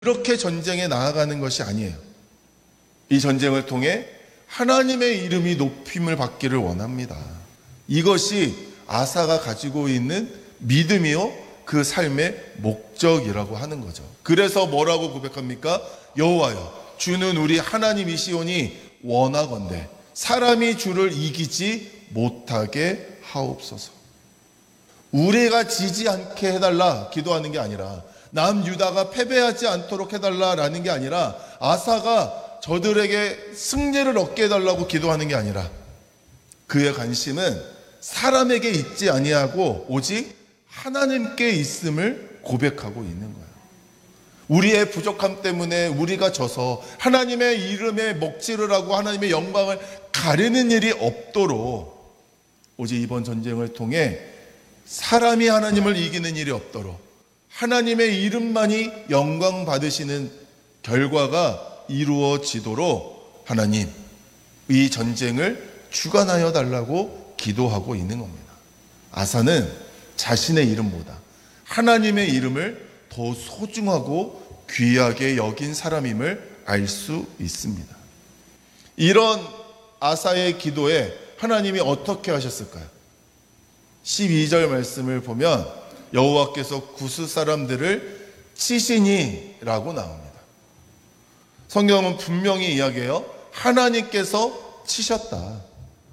그렇게 전쟁에 나아가는 것이 아니에요. 이 전쟁을 통해 하나님의 이름이 높임을 받기를 원합니다. 이것이 아사가 가지고 있는 믿음이요 그 삶의 목적이라고 하는 거죠. 그래서 뭐라고 고백합니까? 여호와여, 주는 우리 하나님이시오니 원하건대 사람이 주를 이기지 못하게 하옵소서. 우리가 지지 않게 해달라 기도하는 게 아니라, 남유다가 패배하지 않도록 해달라라는 게 아니라, 아사가 저들에게 승리를 얻게 해달라고 기도하는 게 아니라, 그의 관심은 사람에게 있지 아니하고 오직 하나님께 있음을 고백하고 있는 거예요. 우리의 부족함 때문에 우리가 져서 하나님의 이름에 먹칠을 하고 하나님의 영광을 가리는 일이 없도록, 오직 이번 전쟁을 통해 사람이 하나님을 이기는 일이 없도록 하나님의 이름만이 영광 받으시는 결과가 이루어지도록 하나님, 이 전쟁을 주관하여 달라고 기도하고 있는 겁니다. 아사는 자신의 이름보다 하나님의 이름을 더 소중하고 귀하게 여긴 사람임을 알 수 있습니다. 이런 아사의 기도에 하나님이 어떻게 하셨을까요? 12절 말씀을 보면 여호와께서 구스 사람들을 치시니라고 나옵니다. 성경은 분명히 이야기해요. 하나님께서 치셨다.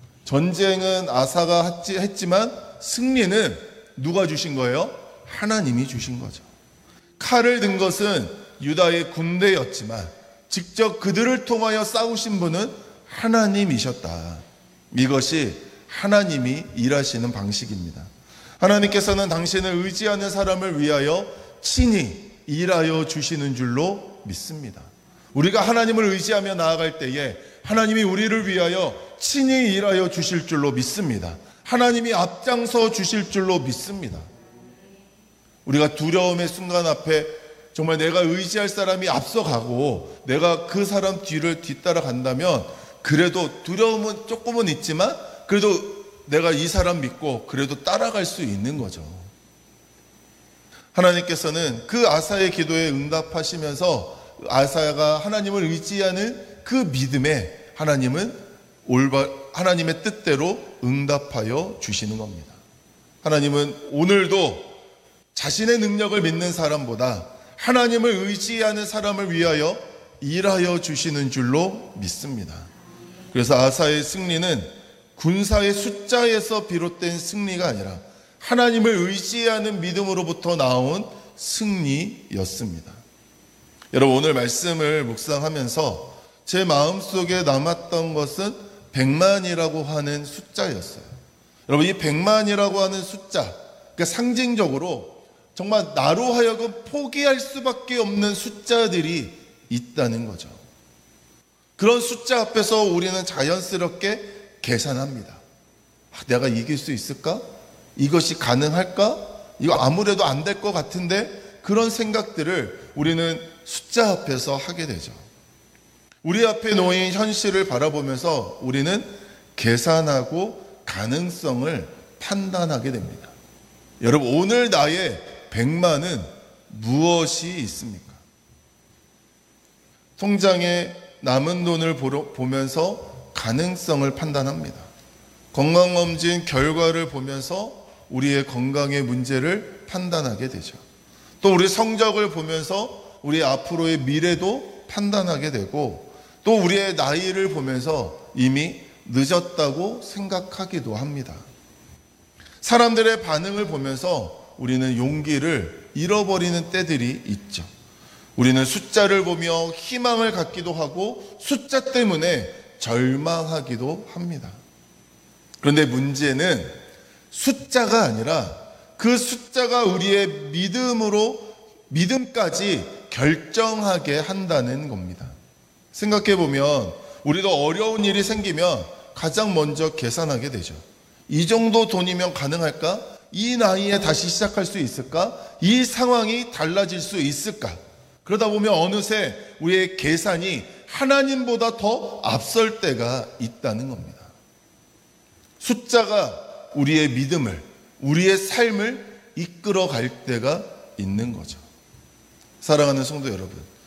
전쟁은 아사가 했지만 승리는 누가 주신 거예요? 하나님이 주신 거죠. 칼을 든 것은 유다의 군대였지만 직접 그들을 통하여 싸우신 분은 하나님이셨다. 이것이 하나님이 일하시는 방식입니다. 하나님께서는 당신을 의지하는 사람을 위하여 친히 일하여 주시는 줄로 믿습니다. 우리가 하나님을 의지하며 나아갈 때에 하나님이 우리를 위하여 친히 일하여 주실 줄로 믿습니다. 하나님이 앞장서 주실 줄로 믿습니다. 우리가 두려움의 순간 앞에 정말 내가 의지할 사람이 앞서가고 내가 그 사람 뒤를 뒤따라 간다면, 그래도 두려움은 조금은 있지만 그래도 내가 이 사람 믿고 그래도 따라갈 수 있는 거죠. 하나님께서는 그 아사의 기도에 응답하시면서 아사가 하나님을 의지하는 그 믿음에 하나님은 하나님의 뜻대로 응답하여 주시는 겁니다. 하나님은 오늘도 자신의 능력을 믿는 사람보다 하나님을 의지하는 사람을 위하여 일하여 주시는 줄로 믿습니다. 그래서 아사의 승리는 군사의 숫자에서 비롯된 승리가 아니라 하나님을 의지하는 믿음으로부터 나온 승리였습니다. 여러분, 오늘 말씀을 묵상하면서 제 마음속에 남았던 것은 100만이라고 하는 숫자였어요. 여러분, 이 100만이라고 하는 숫자, 그러니까 상징적으로 정말 나로 하여금 포기할 수밖에 없는 숫자들이 있다는 거죠. 그런 숫자 앞에서 우리는 자연스럽게 계산합니다. 내가 이길 수 있을까? 이것이 가능할까? 이거 아무래도 안 될 것 같은데? 그런 생각들을 우리는 숫자 앞에서 하게 되죠. 우리 앞에 놓인 현실을 바라보면서 우리는 계산하고 가능성을 판단하게 됩니다. 여러분, 오늘 나의 100만은 무엇이 있습니까? 통장에 남은 돈을 보면서 가능성을 판단합니다. 건강검진 결과를 보면서 우리의 건강의 문제를 판단하게 되죠. 또 우리 성적을 보면서 우리 앞으로의 미래도 판단하게 되고, 또 우리의 나이를 보면서 이미 늦었다고 생각하기도 합니다. 사람들의 반응을 보면서 우리는 용기를 잃어버리는 때들이 있죠. 우리는 숫자를 보며 희망을 갖기도 하고 숫자 때문에 절망하기도 합니다. 그런데 문제는 숫자가 아니라 그 숫자가 우리의 믿음까지 결정하게 한다는 겁니다. 생각해 보면 우리도 어려운 일이 생기면 가장 먼저 계산하게 되죠. 이 정도 돈이면 가능할까? 이 나이에 다시 시작할 수 있을까? 이 상황이 달라질 수 있을까? 그러다 보면 어느새 우리의 계산이 하나님보다 더 앞설 때가 있다는 겁니다. 숫자가 우리의 믿음을, 우리의 삶을 이끌어 갈 때가 있는 거죠. 사랑하는 성도 여러분,